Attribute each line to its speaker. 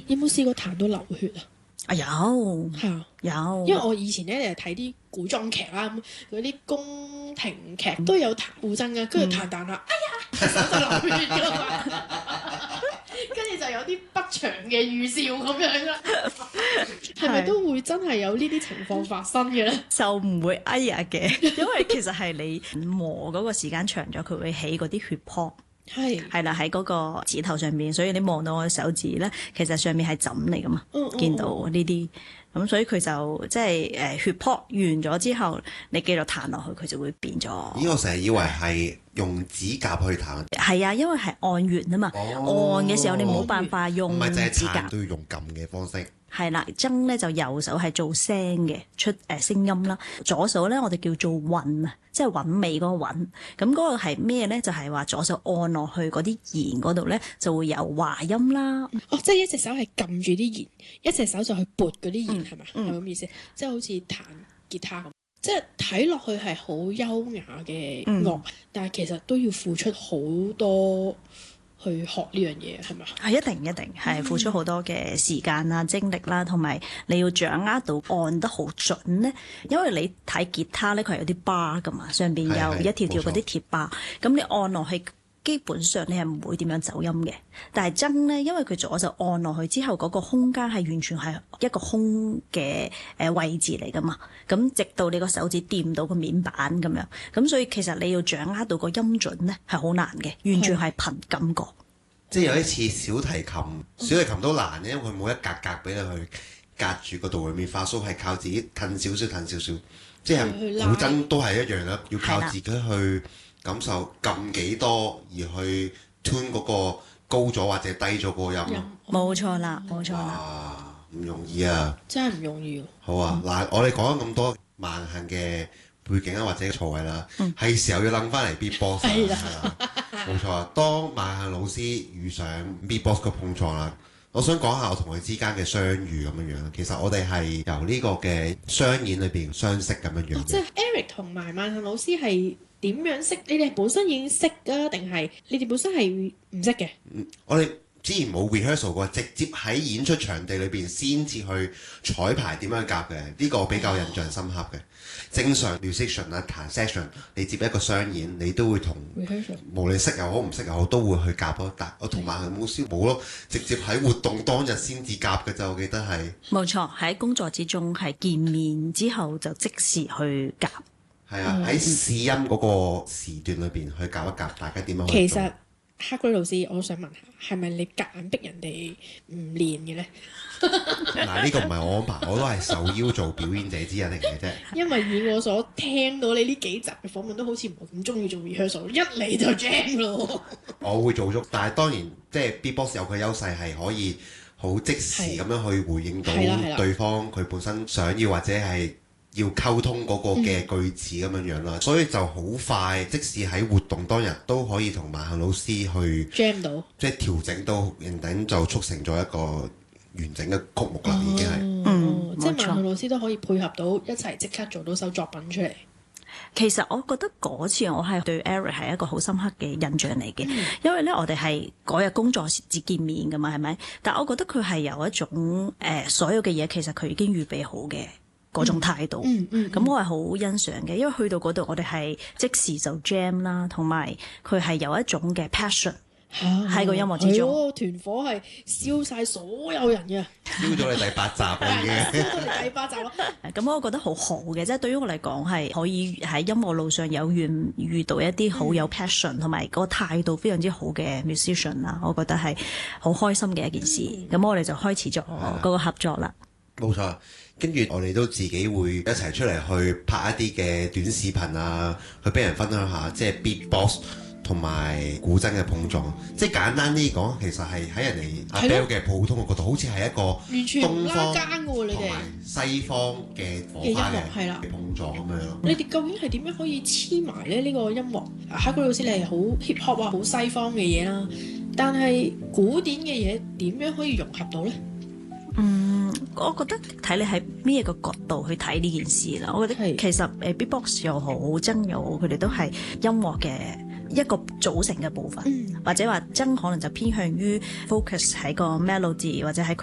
Speaker 1: 有冇試過彈到流血啊？
Speaker 2: 啊有
Speaker 1: 係啊，
Speaker 2: 有，
Speaker 1: 因為我以前咧睇啲古裝劇啦，咁嗰啲宮廷劇都有彈古箏嘅，跟住彈彈下，哎呀，手就流血㗎嘛，跟住就有啲不祥嘅預兆咁樣啦。係咪都會真係有呢啲情況發生嘅咧？
Speaker 2: 就唔會哎呀嘅，因為其實係你磨嗰個時間長咗，佢會起嗰啲血泡。係啦，喺嗰個指頭上面，所以你望到我嘅手指咧，其實上面係枕嚟噶嘛，見到呢啲咁，所以佢就即係血泡完咗之後，你繼續彈落去，佢就會變咗。
Speaker 3: 咦，我成日以為係用指甲去彈。
Speaker 2: 係啊，因為係按弦啊嘛，按嘅時候你冇辦法用
Speaker 3: 唔係淨係
Speaker 2: 指甲
Speaker 3: 彈，都要用撳嘅方式。
Speaker 2: 係啦，箏咧就右手係做聲嘅，出聲音啦。左手咧我哋叫做韻啊，即係韻味嗰個韻。咁嗰個係咩咧？就係話左手按落去嗰啲弦嗰度咧，就會有話音啦。
Speaker 1: 哦，即係一隻手係撳住啲弦，一隻手就去撥嗰啲弦，係咪？係咁意思，即係好似彈吉他咁。即係睇落去係好優雅嘅樂，但係其實都要付出好多。去學呢樣嘢係咪？
Speaker 2: 係一定係付出好多嘅時間啦、精力啦，同埋你要掌握到按得好準咧。因為你睇吉他咧，佢係有啲 bar 噶嘛，上邊有一條條嗰啲鐵 bar，咁你按落去基本上你係唔會點樣走音嘅。但係箏咧，因為佢左手按落去之後，嗰個空間係完全係一個空嘅位置嚟噶嘛。咁直到你個手指掂到個面板咁樣，咁所以其實你要掌握到個音準咧係好難嘅，完全係憑感覺。
Speaker 3: 即係有啲似小提琴，小提琴都難嘅，因為佢冇一格格俾你去隔住個度裏面發蘇，係靠自己褪少少褪少少。即係古箏都係一樣啦，要靠自己去感受撳幾多，而去 tune 嗰個高咗或者低咗嗰個音。
Speaker 2: 冇錯啦，冇錯啦。
Speaker 3: 哇，唔容易啊！
Speaker 1: 真係唔容易。
Speaker 3: 好啊，嗱，我哋講咗咁多萬幸嘅背景啊，或者錯位啦，係時候要諗翻嚟 beatbox 啦，係啦，冇錯啊。當萬幸老師遇上 beatbox 嘅碰撞啦，我想講下我同佢之間嘅相遇咁樣樣。其實我哋係由呢個嘅商演裏邊相識咁樣樣。
Speaker 1: 即係 Eric 同埋萬幸老師係點樣識？你哋本身已經識㗎，定係你哋本身係唔識嘅？
Speaker 3: 我哋之前冇 rehearsal 過，直接喺演出場地裏邊先至去彩排點樣夾嘅，呢個我比較印象深刻嘅。正常 musician 啊彈 session， 你接一個商演，你都會同
Speaker 1: rehearsal，
Speaker 3: 無論識又好唔識又好，都會去夾咯。但我同萬幸老師冇咯，直接喺活動當日先至夾嘅就，我記得係。
Speaker 2: 冇錯，喺工作之中係見面之後就即時去夾。
Speaker 3: 係啊，喺試音嗰個時段裏邊去夾一夾，大家點樣？
Speaker 1: 其實黑鬼老師，我想問下，係咪你夾硬逼人哋唔練嘅咧？
Speaker 3: 嗱，呢個唔係我安排，我都係受邀做表演者之一嚟嘅啫。
Speaker 1: 因為以我所聽到你呢幾集嘅訪問，都好似唔係咁中意做 rehearsal，一嚟就 jam 咯。我
Speaker 3: 會做足，但係當然即係 beatbox 有佢優勢係可以好即時咁樣去回應到對方佢本身想要或者係要溝通嗰個嘅句子咁樣樣啦，所以就好快，即使喺活動當日都可以同萬幸老師去
Speaker 1: jam 到，
Speaker 3: 即係調整到認定就促成咗一個完整嘅曲目啦，已經係。
Speaker 1: 即係萬幸老師都可以配合到一齊即刻做到首作品出嚟。
Speaker 2: 其實我覺得嗰次我係對 Eric 係一個好深刻嘅印象嚟嘅，因為咧我哋係嗰日工作節見面㗎嘛，係咪？但我覺得佢係有一種所有嘅嘢其實佢已經預備好嘅嗰種態度，咁我係好欣賞嘅，因為去到嗰度我哋係即時就 jam 啦，同埋佢係有一種嘅 passion 喺個音樂之中。
Speaker 1: 團火係燒晒所有人嘅，
Speaker 3: 燒咗你第8集啦已經。
Speaker 1: 燒到你第8集咯。
Speaker 2: 咁我覺得好好嘅，即係對於我嚟講係可以喺音樂路上有緣遇到一啲好有 passion 同埋個態度非常之好嘅 musician 啦，我覺得係好開心嘅一件事。咁我哋就開始咗嗰個合作啦。
Speaker 3: 冇錯。跟住我哋都自己會一齊出嚟去拍一啲嘅短視頻啊，去俾人分享下，即係 beatbox 同埋古箏嘅碰撞。即係簡單啲講，其實係喺人哋阿 Bell 嘅普通嘅角度，好似係一個
Speaker 1: 完全唔拉更嘅喎，你哋
Speaker 3: 同埋西方嘅火花嘅碰撞咁樣咯。
Speaker 1: 你哋究竟係點樣可以黐埋咧？呢個音樂，黑鬼老師你係好 hip hop 啊，好西方嘅嘢啦，但係古典嘅嘢點樣可以融合到咧？
Speaker 2: 我覺得睇你喺咩個角度去睇呢件事啦。我覺得其實beatbox 又好，箏又好，佢哋都係音樂嘅一個組成嘅部分，或者話箏可能就偏向於 focus 喺個 melody 或者喺佢